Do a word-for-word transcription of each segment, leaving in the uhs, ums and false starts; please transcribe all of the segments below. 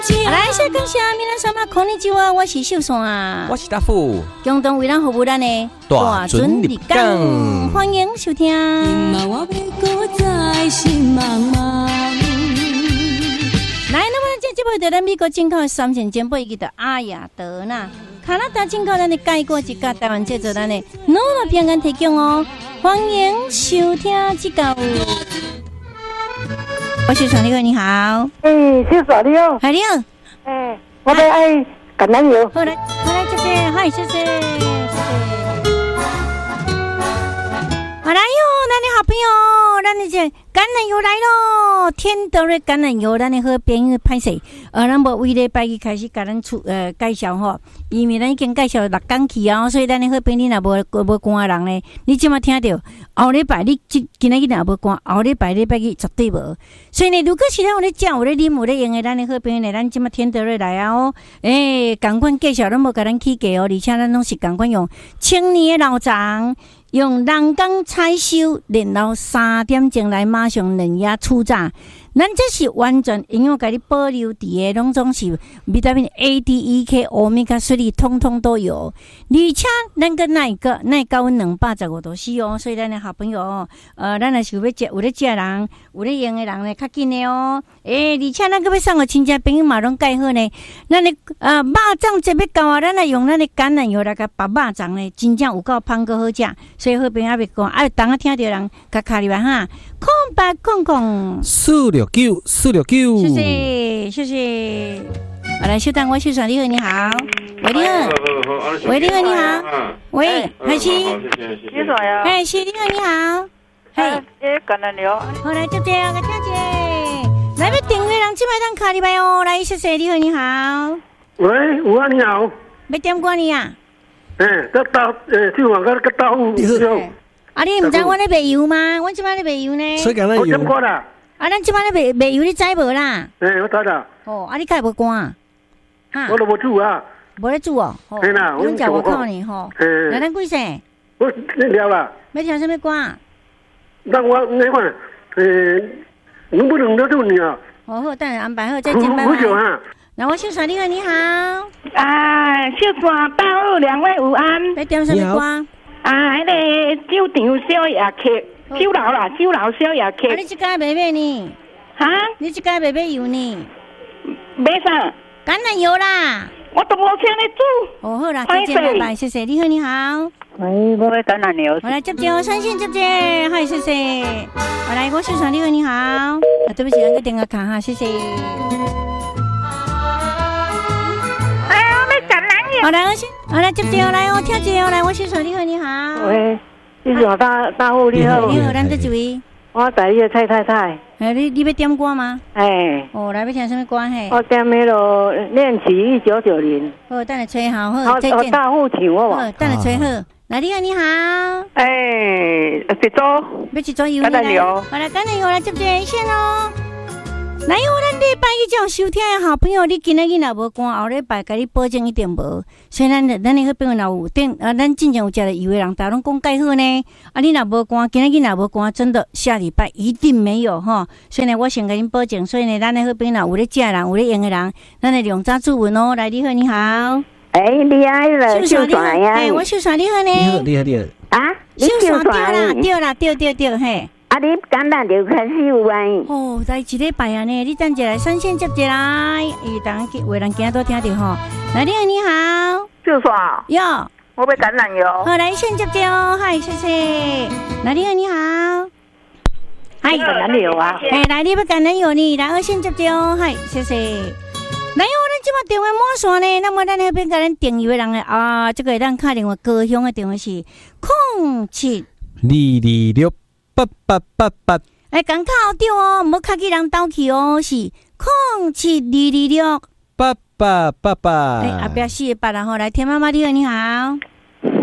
来，谢感谢皆さんこんにちは，我是秀山， 我是大富， 共同为咱服务咱的大准立港， 欢迎收听。来，那么这节目在咱美国进口三线煎饼，伊个阿雅德纳，加拿大进口咱的盖过一家台湾制作咱的努力平安提供哦，欢迎收听这个。我是传你好，你好。 哎，谢谢你好。 嗨，你好。 哎，我哋爱橄榄油。 好来，好来，谢谢，嗨，谢谢，谢谢。好来哟，咱的好朋友，咱的这橄榄油来咯，天德的橄榄油，咱的好朋友拍摄，呃，咱无为礼拜一开始甲咱出呃介绍吼，因为咱已经介绍六港期啊，所以咱的好朋友你若无无赶人咧，你即马听到后礼拜你今今仔日若无赶，后礼拜礼拜一绝对无。所以呢，如果是咱有咧食、有咧啉、有咧用的，咱的好朋友呢，咱即马天德瑞来啊哦，诶、欸，共款介绍咱无甲咱起价哦，而且咱拢是共款用青年的老长。用人工采收，然后三点钟来马上冷压出榨，咱这是完全营养，给你保留伫的，拢总是维他命 A、D、E、K、欧米伽三里通通都有，而且咱个那个那高温两百十五度 C 哦，所以咱的好朋友哦，呃，咱若是有要食、有咧食人、有咧用的人呢，较紧的哦。诶、欸，而且咱个要送互亲戚朋友嘛，拢介好呢。咱的呃肉粽这要到啊，咱来用咱的橄榄油来甲拔肉粽呢，真正有够芳个好食。所以好朋友别讲，啊，当下听到人甲卡里吧哈，空白空空四六九四六九， 谢谢谢谢。好来，秀丹，我秀爽，你好，你好，喂，你好，喂，你好，你好，喂，海西， 你说呀？ 海西，你好，你好，嘿， 诶，橄榄油。 好来，就这样，个听姐，来要订阅人，即摆当卡里吧哦，来，谢谢，你好，你好， 喂，午安，你好， 要点歌呢啊？ 诶，得到诶，去往个个到户就。 啊，你唔知我咧卖油吗？我即摆咧卖油呢。 所以橄榄油。 我点过啦。 啊，咱即摆咧卖卖油，你知无啦？ 诶，我知啦。 哦，啊，你敢无关？哈， 我都无煮啊。 无咧煮哦。 嘿啦， 我食外口呢吼。 诶。 来，咱几岁？ 我你了啦。 要听什么歌？ 那我你看，诶，能不能得住你啊？ 好好，等下安排好再见，拜拜。 不久啊。 那我秀爽，你好，你好。 啊，秀爽，大二两位午安。 要点什么歌？ 啊，迄个酒场小夜曲，酒楼啦，酒楼小夜曲。 啊，你即家卖咩呢？ 哈？ 你即家卖咩油呢？ 买啥？ 橄榄油啦。 我都无请你煮。 哦，好啦，再见，拜拜，谢谢。你好，你好。 喂，我要橄榄油。 我来接接，我相信接接，嗨，谢谢。我来，我秀爽，你好，你好。啊，对不起，那个电话卡哈，谢谢。好来，我先，好来接接来哦，跳接哦，来，我秀爽，你好，你好。 喂，你好，大大户你好。 你好，咱这一位。 我在你的蔡太太。 哎，你你要点歌吗？ 哎。 哦，来要听什么歌嘿？ 我点那个恋曲一九九零。 好，等下吹好，好，再见。 大户请我吧。 好，等下吹好。来，你好，你好。 哎，一组。 要一组油。 橄榄油。 好来，橄榄油来接接先哦。来哟，咱礼拜一种收听的好朋友，你今仔日若无赶，后礼拜甲你保证一定无。所以咱咱的好朋友若有顶啊，咱真正有食的油的人，大家拢讲介好呢。啊，你若无赶，今仔日若无赶，真的下礼拜一定没有哈。所以呢，我先甲恁保证。所以呢，咱的好朋友有咧食的人，有咧用的人，咱的两早注文哦。来，你好，你好。 哎，你好了，秀爽呀！ 哎，我秀爽，你好呢。 你好，你好，你好。 啊， 秀爽对啦，对啦，对对对，嘿。 啊！你橄榄油开始有啊？ 哦，来一礼拜啊呢，你等一下三线接一来，伊当去为人今都听到吼。来，你好，你好， 秀爽哟， 我要橄榄油。 好，来先接接哦，嗨，谢谢。来，你好，你好， 嗨，橄榄油啊！ 哎，来，你要橄榄油呢？来，二线接接哦，嗨，谢谢。来哦，咱即马电话满线呢，那么咱那边甲咱订油的人呢啊，这个咱打电话高雄的电话是空七二二六。八八八八， 哎，刚考对哦，唔好卡去人斗去哦，是空七二二六八八八八。 哎，后壁四个八然后来，田妈妈你好，你好。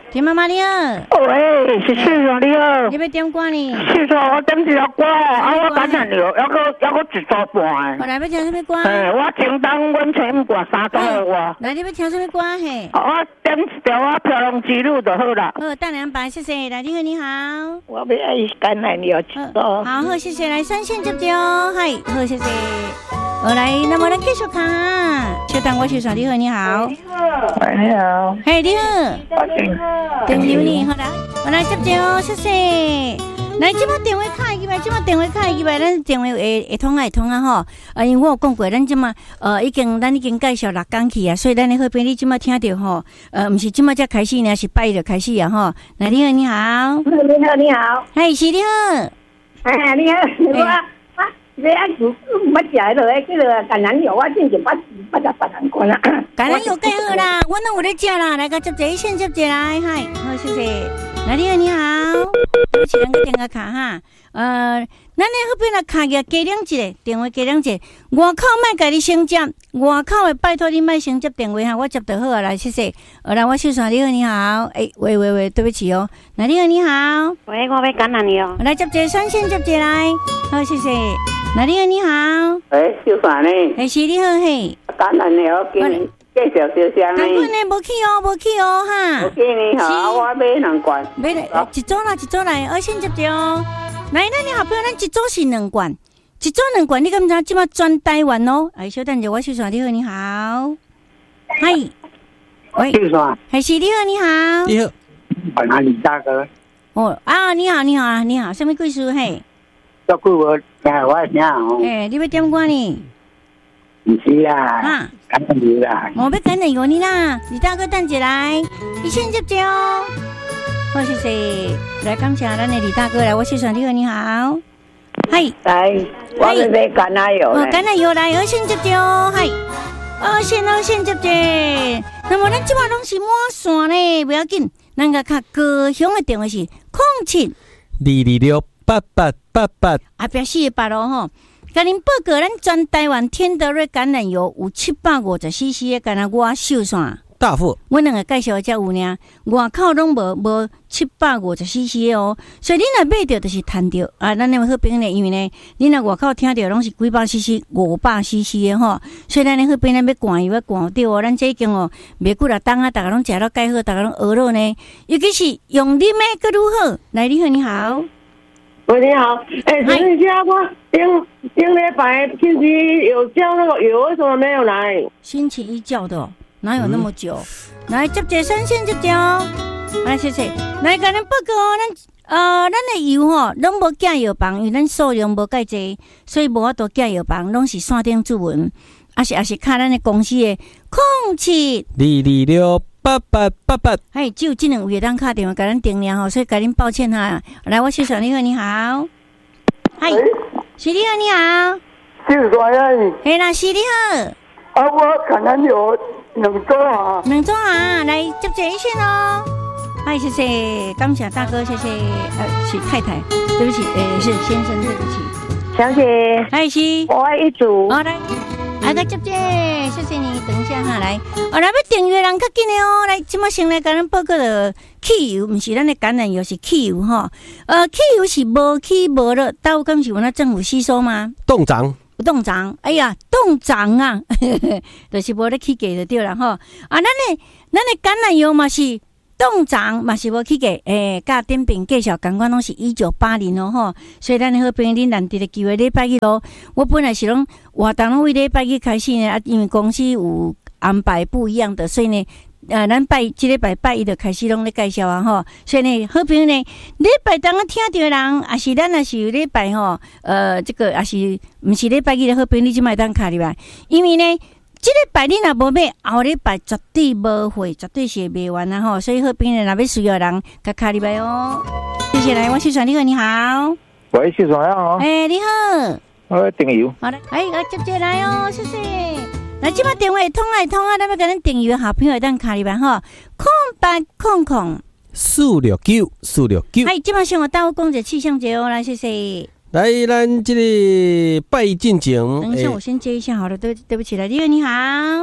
田妈妈你好， 喂，是市长你好。 你要点歌呢？ 市长，我点一条歌啊，我感染了，还阁还阁一组半。 我来要听什么歌？ 嘿，我承担阮全挂三组的我。 来，你要听什么歌嘿？ 我点一条我飘浪之路就好啦。 好，大两百，谢谢。来，你好，你好。 我要爱感染了一组。 好好，谢谢。来，三线接接哦，嗨，好，谢谢。好，来，那么咱继续看，小等我小爽，你好，你好。 喂，你好。 嘿，你好。 我请。 电话你好啦，我来接接哦，谢谢。来，即摆电话卡入来，即摆电话卡入来，咱电话会会通啊，会通啊吼。啊，因为我有讲过，咱即摆呃已经咱已经介绍六讲去啊，所以咱的好朋友你即摆听到吼，呃，毋是即摆才开始呢，是拜就开始啊吼。来，你好，你好。 你好，你好。 嗨，是你好。 哎，你好，我啊，你啊，唔捌食迄落迄迄落橄榄油，我之前捌捌食别人罐啊。 橄榄油介好啦，我拢有咧食啦，来个接一先接一来，嗨，好，谢谢。来，你好，你好，对不起，咱个电话卡哈，呃，咱咧好边来卡个加两一个电话加两一个，外口莫甲你先接，外口的拜托你莫先接电话哈，我接就好啊，来，谢谢。好啦，我秀爽，你好，你好，诶、欸，喂喂喂，对不起哦，来，你好，你好， 喂，我要感染你哦。 来接一三线接一来，好，谢谢。来，你好，你好， 喂，秀爽呢？ 诶，是你好嘿， 感染了，今日。介绍小香呢？ 难怪呢，无去哦，无去哦，哈。 无去呢，好，我买两罐。 买来一组啦，一组来，二线接着哦。来，咱你好朋友，咱一组是两罐，一组两罐，你敢知？即马全台湾哦。哎，小等者，我秀爽，你好，你好。嗨，喂， 秀爽， 还是你好，你好。 你好， 我拿李大哥。 哦啊，你好，你好啊，你好，什么故事嘿？ 照顾我，听我听哦。 哎，你要点歌呢？ 唔是啦， 哈， 感染你啦。 我要感染有你啦，李大哥等一来，一线接着哦。好，谢谢。来，感谢咱的李大哥来，我秀爽，你好，你好。嗨， 来，我要买橄榄油。 哦，橄榄油来，二线接着哦，嗨，二线二线接着。那么咱即摆拢是满线呢，不要紧。咱个较高雄的电话是零七二二六八八八八， 啊，表示八咯吼。甲恁报告，咱全台湾天德瑞橄榄油有七百五十 C C 的，敢若我秀爽。 大富， 阮两个介绍才有呢，外口拢无无七百五十 C C 的哦，所以你若买着就是赚着啊！咱的好朋友呢，因为呢，你若外口听着拢是几百 C C、五百 C C 的吼，所以咱的好朋友要灌油要灌着哦，咱这已经哦，袂久啦，当啊，大家拢食了介好，大家拢学了呢，尤其是用啉的更如何？来，你好，你好。 喂，你好，哎、欸，陈一下，我上上礼拜星期一有叫那个油，为什么没有来？ 星期一叫的、哦，哪有那么久？嗯、来接接三线接接哦，来谢谢，来甲咱报告哦，咱呃咱的油吼，拢无寄药房，因为咱数量无介济，所以无法度寄药房，拢是线顶注文，啊是啊是卡咱的公司的零七二二六八八八八， 嘿，只有这两位当打电话甲咱订了吼，所以甲恁抱歉哈。来，我秀爽，你好，你好，嗨，是你好，你好， 秀爽呀， 嘿啦，是你好， 啊，我橄榄油两组啊， 两组啊，来接接一线哦。嗨，谢谢，感谢大哥，谢谢，呃，是太太，对不起，呃，是先生，对不起， 小姐， 嗨，是， 我爱一组， 好来。来个接接，谢谢你，等一下哈，来，哦，来要订阅人较紧的哦，来，即马先来甲咱报告了汽油，毋是咱的橄榄油，是汽油哈，呃，汽油是无起无落，到敢是阮那政府吸收吗？ 冻涨， 冻涨，哎呀，冻涨啊，就是无咧起价就对了吼，啊，咱的咱的橄榄油嘛是。冻涨嘛是无起价，诶，甲顶边介绍感官拢是一九八零哦吼，所以咱的好朋友恁难得的机会礼拜一咯。我本来是拢活动拢为礼拜一开始呢，啊，因为公司有安排不一样的，所以呢，呃，咱拜即礼拜拜一就开始拢咧介绍啊吼。所以呢，好朋友呢，礼拜当啊听到人，也是咱也是有礼拜吼，呃，这个也是毋是礼拜一的好朋友，你即摆当卡入来，因为呢。这礼拜你若无买，后礼拜绝对无货，绝对是卖完啊吼！所以好朋友若要需要人，甲卡入来哦。谢谢来，我秀爽你好，你好。 喂，秀爽好。 哎、欸，你好。 我订油。 好嘞，哎，我接接来哦，谢谢。来，即摆电话通来通啊，咱要甲咱订油好朋友当卡入来吼，空八空空四六九四六九。 哎，即摆先我带我讲者气象节哦，来谢谢。 来，咱这个拜进前， 等一下，我先接一下好了，对对不起来，你好，你好，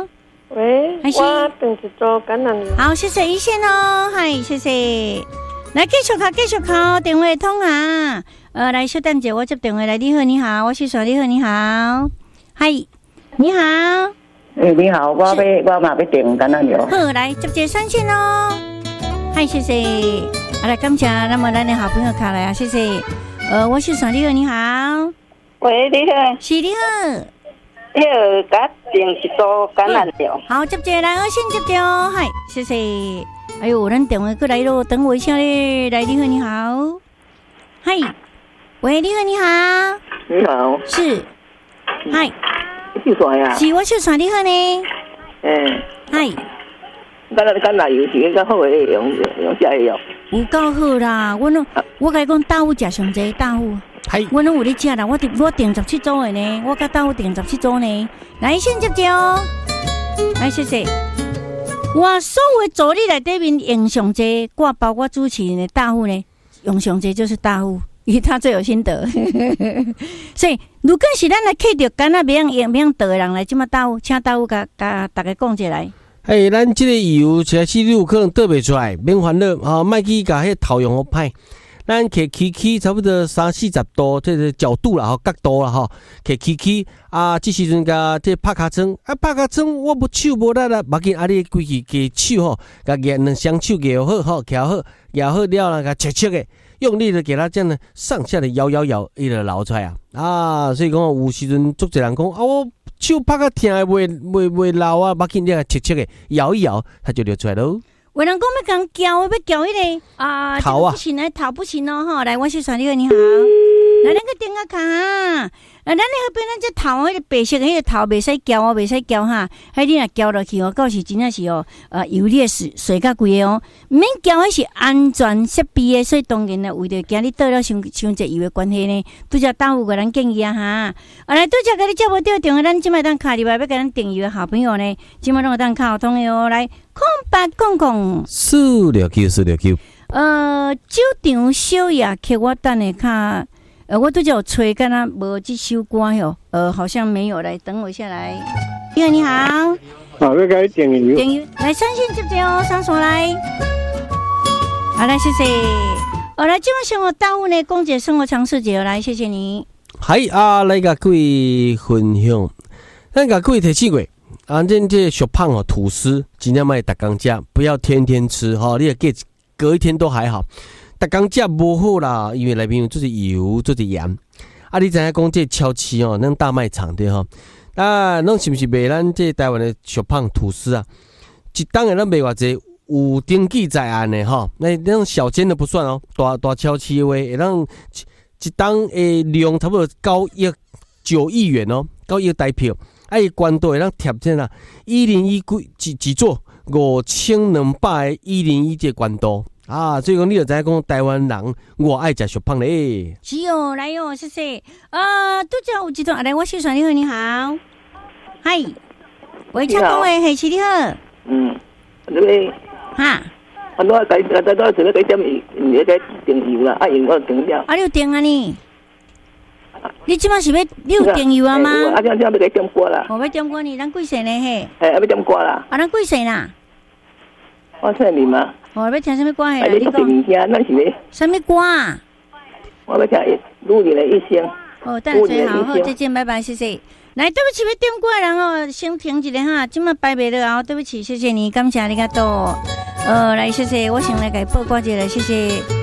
喂， 还是我等一组橄榄油。 好，谢谢一线哦，嗨，谢谢。来继续考，继续考，电话通啊。呃，来稍等一下，我接电话来。你好，你好，我是说你好，你好，嗨，你好。 诶、欸，你好，我要我嘛要订橄榄油。 好，来接接三线哦。嗨，谢谢。好，来感谢那么咱的好朋友卡来啊，谢谢。呃，我是说你好，你好。 喂，你好。 是你好。 迄个甲订一组橄榄油。 好，接接来，我先接接哦，嗨，谢谢。哎呦，咱电话过来咯，等我一下咧。来，你好，你好。嗨，喂，你好，你好。 你好。 是。嗨。 是谁啊？ 是，我是说你好呢。 诶。 嗨。 橄榄橄榄油是较好诶，用用遮油。 有够好啦！我拢我甲你讲，豆腐食上济豆腐。 系， 我拢有咧食啦。我我订十七组诶呢，我甲豆腐订十七组呢。来，先接接哦。来，谢谢。我所有助理内底面用上济，我包括主持人的豆腐呢，用上济就是豆腐，因为他最有心得。所以，如果是咱来客着干那免用免倒的人来，即么豆腐，请豆腐甲甲大家讲一下来。 嘿，咱即个油其实你有可能倒袂出来，免烦恼吼，莫去甲迄头用好歹。咱摕起起差不多三四十度，这个角度啦吼，角度啦吼，摕起起啊，即时阵甲这拍卡针啊，拍卡针我无手无力啦，目镜啊，你规气加手吼，甲两两双手摇好吼，摇好摇好了啦，甲切切的，用力的给它这样呢，上下的摇摇摇，伊就流出来啊啊！所以讲有时阵足侪人讲啊，我手拍甲疼的袂袂袂流啊，目镜你甲切切的摇一摇，它就流出来喽。 有人讲要讲叫，要叫迄个啊， 头啊， 不行嘞，头不行哦，吼，来，我是传你个你好，来，咱个顶个卡，啊，咱你迄边咱这头，迄个白色的迄个头袂使叫哦，袂使叫哈，迄你若叫落去哦，到时真正是哦，呃，油裂水水甲贵的哦，免叫，迄是安全设备的，所以当然呢，为着惊你倒了伤伤济油的关系呢，拄则豆腐个咱建议啊哈，啊来，拄则甲你接无到电话，咱即摆当卡入来要甲咱订油的好朋友呢，即摆拢有当卡通的哦，来。空八空空四六九四六九。 呃，酒场小夜曲，我等下看，呃，我都叫吹，敢若无这首歌哟，呃，好像没有来，等我一下来。你好，你好。 好，要给点油。 点油，来三线接接哦，上锁来。好，来谢谢。好，来今晚生活豆腐呢，讲解生活常识节，来谢谢你。 系啊，来甲各位分享，咱甲各位提醒过。啊，这这小胖哦，吐司尽量卖逐工食，不要天天吃哈。你也隔隔一天都还好，逐工食无好啦，因为内面有就是油，就是盐。啊，你知影讲这超市哦，那大卖场对吼。啊，侬是不是卖咱这台湾的小胖吐司啊？一档的咱卖偌济，有登记在案的吼。那那种小间的不算哦，大大超市的话，会让一档的量差不多九亿九亿元哦，九亿台票。啊，伊关岛会当贴这啦，一零一几几座五千两百个一零一这关岛啊，所以讲你就知影讲台湾人我爱食小胖嘞。 是哦，来哦，谢谢。呃，拄则有一段，来，我先说你好，你好，嗨，喂，请讲诶，嘿，是你好。 嗯，你咧？ 哈。 我我改改改到做咧改点油，你改订油啦，啊，油我订了。 啊，你有订啊你？你即摆是要你有订油啊吗？ 啊，这样这样要给点歌啦。 我要点歌呢，咱几岁呢？嘿。 哎，要点歌啦。 啊，咱几岁啦？ 我姓林嘛。 我要听什么歌嘿？ 你讲。你讲，咱是咧。 什么歌啊？ 我要听《路人的一生》。 哦，等下最好，好，再见，拜拜，谢谢。来，对不起，要点歌的人哦，先停一下哈，即摆摆袂了哦，对不起，谢谢你，感谢你较多。呃，来，谢谢，我先来给报歌一下，谢谢。